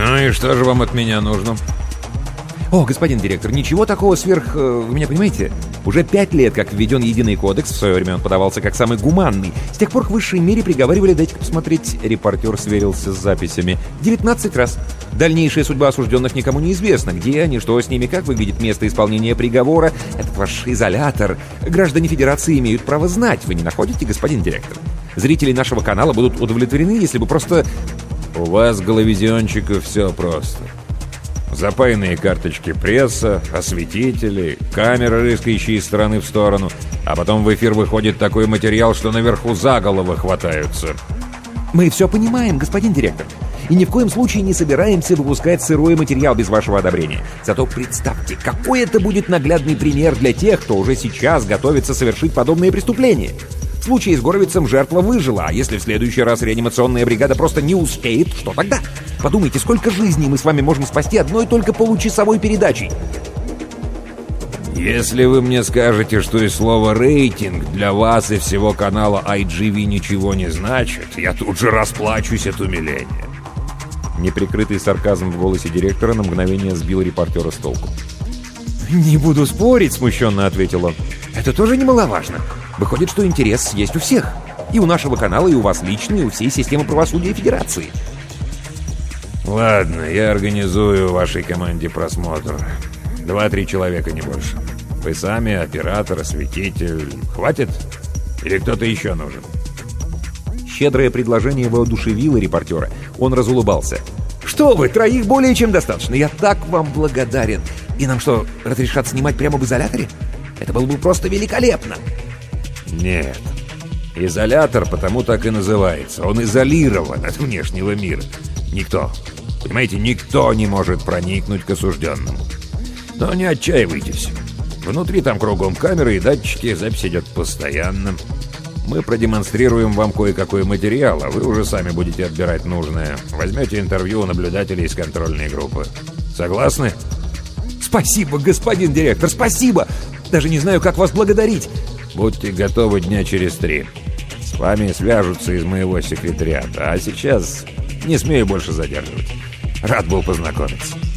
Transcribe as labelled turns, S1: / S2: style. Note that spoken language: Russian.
S1: Ну и что же вам от меня нужно?
S2: О, господин директор, ничего такого сверх... Вы меня понимаете? Уже 5 лет, как введен единый кодекс, в свое время он подавался как самый гуманный. С тех пор к высшей мере приговаривали, дайте-ка посмотреть, репортер сверился с записями, 19 раз. Дальнейшая судьба осужденных никому не известна. Где они, что с ними, как выглядит место исполнения приговора, этот ваш изолятор. Граждане Федерации имеют право знать, вы не находите, господин директор? Зрители нашего канала будут удовлетворены, если бы просто...
S1: У вас, головизионщиков, все просто. Запаянные карточки пресса, осветители, камеры, рыскающие из стороны в сторону, а потом в эфир выходит такой материал, что наверху за головы хватаются.
S2: Мы все понимаем, господин директор. И ни в коем случае не собираемся выпускать сырой материал без вашего одобрения. Зато представьте, какой это будет наглядный пример для тех, кто уже сейчас готовится совершить подобные преступления. В случае с Горовицем жертва выжила, а если в следующий раз реанимационная бригада просто не успеет, что тогда? Подумайте, сколько жизней мы с вами можем спасти одной только получасовой передачей.
S1: Если вы мне скажете, что и слово «рейтинг» для вас и всего канала IGV ничего не значит, я тут же расплачусь от умиления.
S2: Неприкрытый сарказм в голосе директора на мгновение сбил репортера с толку.
S3: «Не буду спорить», — смущенно ответил он. «Это тоже немаловажно. Выходит, что интерес есть у всех. И у нашего канала, и у вас лично, и у всей системы правосудия Федерации».
S1: Ладно, я организую вашей команде просмотр. 2-3 человека, не больше. Вы сами, оператор, осветитель. Хватит? Или кто-то еще нужен?
S2: Щедрое предложение воодушевило репортера. Он разулыбался.
S3: «Что вы, 3 более чем достаточно. Я так вам благодарен. И нам что, разрешат снимать прямо в изоляторе? Это было бы просто великолепно».
S1: Нет. Изолятор потому так и называется. Он изолирован от внешнего мира. Никто, понимаете, никто не может проникнуть к осужденному. Но не отчаивайтесь. Внутри там кругом камеры и датчики, запись идет постоянно. Мы продемонстрируем вам кое-какой материал, а вы уже сами будете отбирать нужное. Возьмете интервью у наблюдателей из контрольной группы. Согласны?
S3: «Спасибо, господин директор, спасибо! Даже не знаю, как вас благодарить!»
S1: Будьте готовы дня через 3. С вами свяжутся из моего секретариата. А сейчас не смею больше задерживать. Рад был познакомиться.